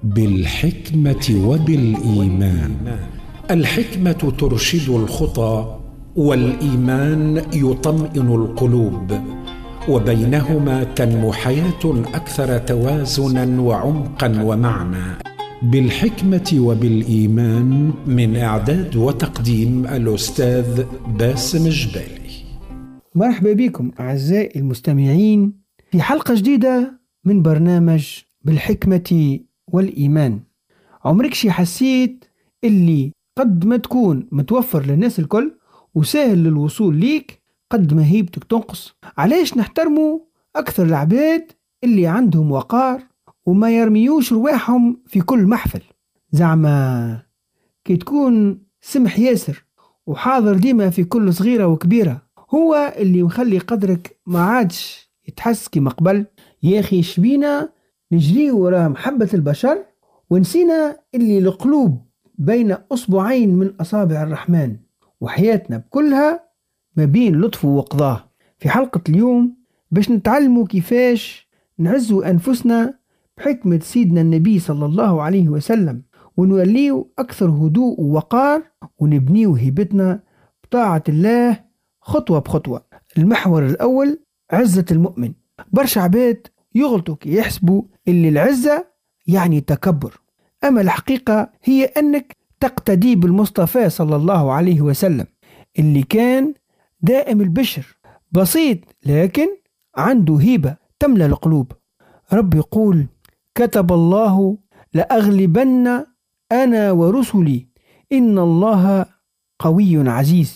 بالحكمة وبالإيمان. الحكمة ترشد الخطى، والإيمان يطمئن القلوب، وبينهما تنمو حياة أكثر توازنا وعمقا ومعنى. بالحكمة وبالإيمان، من إعداد وتقديم الأستاذ باسم الجبالي. مرحبا بكم أعزائي المستمعين في حلقة جديدة من برنامج بالحكمة والإيمان. عمرك شي حسيت اللي قد ما تكون متوفر للناس الكل وسهل للوصول ليك، قد ما هيبتك تنقص؟ علاش نحترموا أكثر العباد اللي عندهم وقار وما يرميوش رواحهم في كل محفل؟ زعما كي تكون سمح ياسر وحاضر ديما في كل صغيرة وكبيرة، هو اللي مخلي قدرك ما عادش يتحس كما قبل. يا أخي شبينا نجري وراء محبة البشر ونسينا اللي القلوب بين أصبعين من أصابع الرحمن، وحياتنا بكلها ما بين لطفه وقضاه. في حلقة اليوم باش نتعلموا كيفاش نعزوا أنفسنا بحكمة سيدنا النبي صلى الله عليه وسلم، ونوليو أكثر هدوء ووقار، ونبنيو هيبتنا بطاعة الله خطوة بخطوة. المحور الأول، عزة المؤمن. برشا عباد يغلطوا كي يحسبوا اللي العزة يعني تكبر، أما الحقيقة هي أنك تقتدي بالمصطفى صلى الله عليه وسلم اللي كان دائم البشر، بسيط لكن عنده هيبة تملأ القلوب. رب يقول: كتب الله لأغلبن أنا ورسلي إن الله قوي عزيز.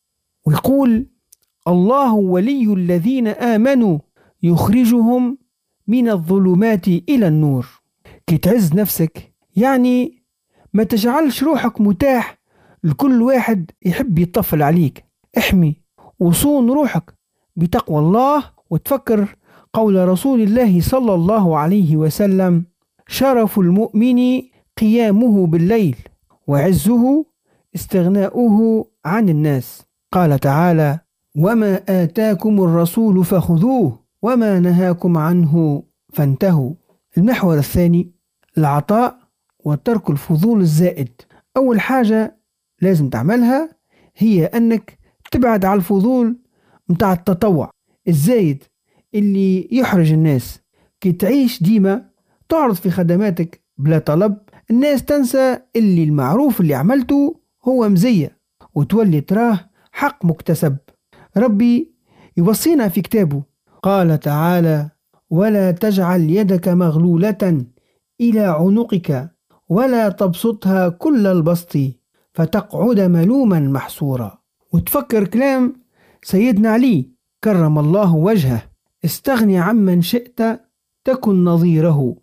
ويقول: الله ولي الذين آمنوا يخرجهم من الظلمات إلى النور. كي تعز نفسك يعني ما تجعلش روحك متاح لكل واحد يحب يطفل عليك. احمي وصون روحك بتقوى الله، وتفكر قول رسول الله صلى الله عليه وسلم: شرف المؤمن قيامه بالليل، وعزه استغناؤه عن الناس. قال تعالى: وما آتاكم الرسول فخذوه وما نهاكم عنه فانتهوا. المحور الثاني، العطاء وترك الفضول الزائد. أول حاجة لازم تعملها هي أنك تبعد على الفضول متاع التطوع الزايد اللي يحرج الناس. كي تعيش ديما تعرض في خدماتك بلا طلب، الناس تنسى اللي المعروف اللي عملته هو مزية، وتولي تراه حق مكتسب. ربي يوصينا في كتابه، قال تعالى: ولا تجعل يدك مغلولة إلى عنقك ولا تبسطها كل البسط فتقعد ملوما محسورا. وتفكر كلام سيدنا علي كرم الله وجهه: استغني عمن شئت تكن نظيره،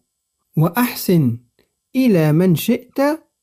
وأحسن إلى من شئت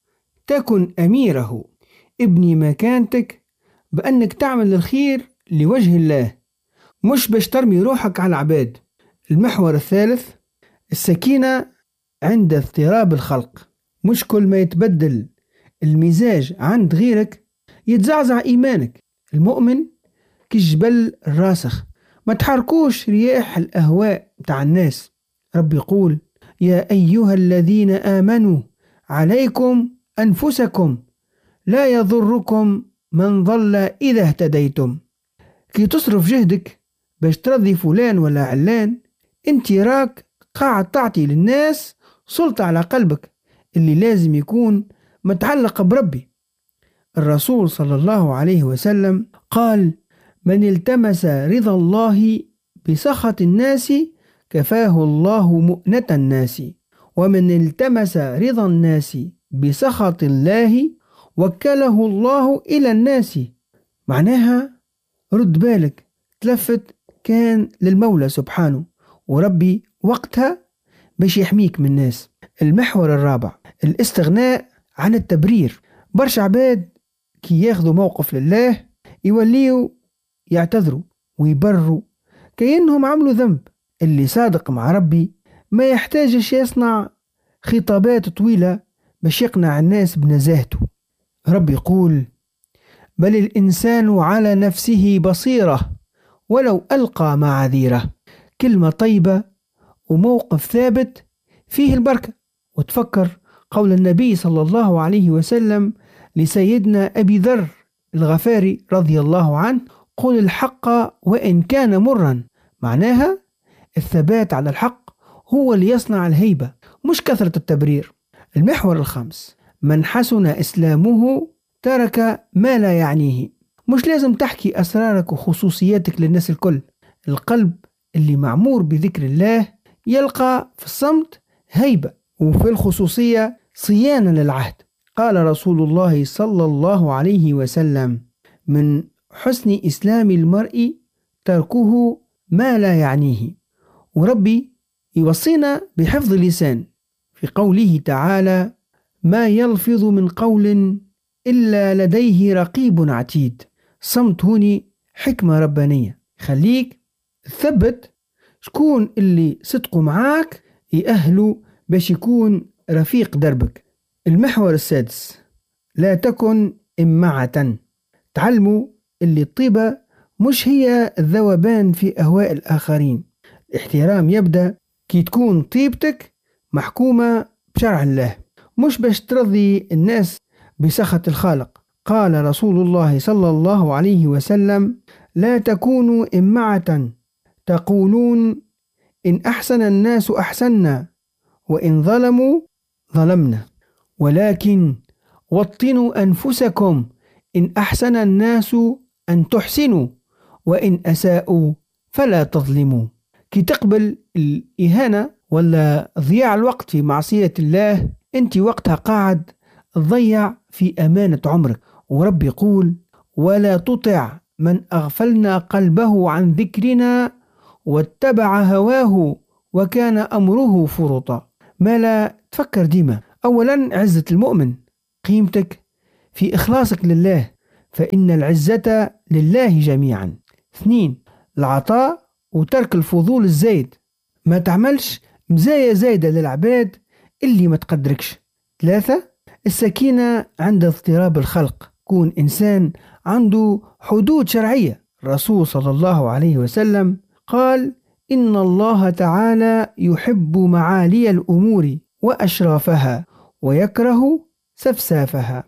تكن أميره. ابني مكانتك بأنك تعمل الخير لوجه الله، مش باش ترمي روحك على العباد. المحور الثالث، السكينة عند اضطراب الخلق. مش كل ما يتبدل المزاج عند غيرك يتزعزع إيمانك. المؤمن كالجبل الراسخ، ما تحركوش رياح الأهواء متاع الناس. رب يقول: يا أيها الذين آمنوا عليكم أنفسكم لا يضركم من ضل إذا اهتديتم. كي تصرف جهدك باش ترضي فلان ولا علان، انت راك قاعد تعطي للناس سلطة على قلبك اللي لازم يكون متعلق بربي. الرسول صلى الله عليه وسلم قال: من التمس رضا الله بسخط الناس كفاه الله مؤنة الناس، ومن التمس رضا الناس بسخط الله وكله الله إلى الناس. معناها رد بالك، تلفت كان للمولى سبحانه، وربي وقتها باش يحميك من الناس. المحور الرابع، الاستغناء عن التبرير. برشا عباد كي ياخذوا موقف لله يوليوا يعتذروا ويبرروا كأنهم عملوا ذنب. اللي صادق مع ربي ما يحتاجش يصنع خطابات طويلة باش يقنع الناس بنزاهته. رب يقول: بل الإنسان على نفسه بصيرة ولو ألقى معاذيره. كلمة طيبة وموقف ثابت فيه البركة وتفكر قول النبي صلى الله عليه وسلم لسيدنا أبي ذر الغفاري رضي الله عنه: قل الحق وإن كان مرا. معناها الثبات على الحق هو اللي يصنع الهيبة، مش كثرة التبرير. المحور الخامس: من حسن إسلامه ترك ما لا يعنيه. مش لازم تحكي أسرارك وخصوصياتك للناس الكل. القلب اللي معمور بذكر الله يلقى في الصمت هيبة، وفي الخصوصية صيانة للعهد. قال رسول الله صلى الله عليه وسلم: من حسن إسلام المرء تركه ما لا يعنيه. وربي يوصينا بحفظ اللسان في قوله تعالى: ما يلفظ من قول إلا لديه رقيب عتيد. صمت هوني حكمة ربانية، خليك تثبت شكون اللي صدقوا معاك يأهلوا باش يكون رفيق دربك. المحور السادس: لا تكن إمعة. تعلموا اللي الطيبة مش هي الذوبان في أهواء الآخرين. الاحترام يبدأ كي تكون طيبتك محكومة بشرع الله، مش باش ترضي الناس بسخط الخالق. قال رسول الله صلى الله عليه وسلم: لا تكونوا إمعة تقولون إن أحسن الناس أحسننا وإن ظلموا ظلمنا، ولكن وطنوا أنفسكم إن أحسن الناس أن تحسنوا وإن أساءوا فلا تظلموا. كي تقبل الإهانة ولا ضياع الوقت في معصية الله، أنت وقتها قاعد تضيع في أمانة عمرك. ورب يقول: ولا تطع من أغفلنا قلبه عن ذكرنا واتبع هواه وكان أمره فرطا. ما لا تفكر ديما. أولا عزة المؤمن، قيمتك في إخلاصك لله، فإن العزة لله جميعا. 2 العطاء وترك الفضول الزايد، ما تعملش مزايا زايدة للعباد اللي ما تقدركش. 3 السكينة عند اضطراب الخلق، كون إنسان عنده حدود شرعية. الرسول صلى الله عليه وسلم قال: إن الله تعالى يحب معالي الأمور وأشرافها ويكره سفسافها.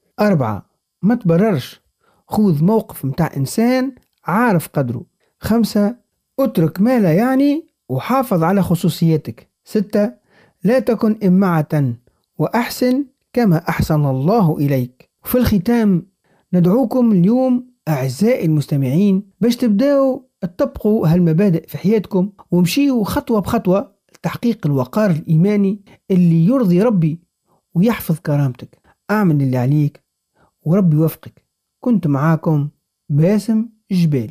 4 ما تبررش، خذ موقف متاع إنسان عارف قدره. 5 اترك ما لا يعني وحافظ على خصوصيتك. 6 لا تكن إمعة وأحسن كما أحسن الله إليك. في الختام ندعوكم اليوم أعزائي المستمعين باش تبدأوا تطبقوا هالمبادئ في حياتكم ومشيوا خطوة بخطوة لتحقيق الوقار الإيماني اللي يرضي ربي ويحفظ كرامتك. أعمل اللي عليك وربي يوفقك. كنت معاكم باسم جبالي.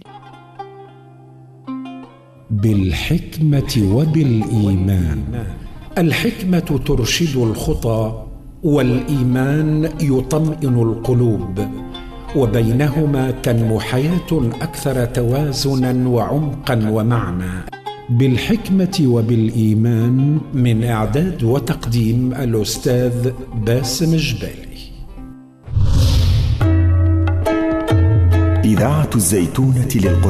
بالحكمة وبالإيمان. الحكمة ترشد الخطى والإيمان يطمئن القلوب، وبينهما تنمو حياة أكثر توازنا وعمقا ومعنى. بالحكمة وبالإيمان، من إعداد وتقديم الأستاذ باسم جبالي. إذاعة الزيتونة للقرآن.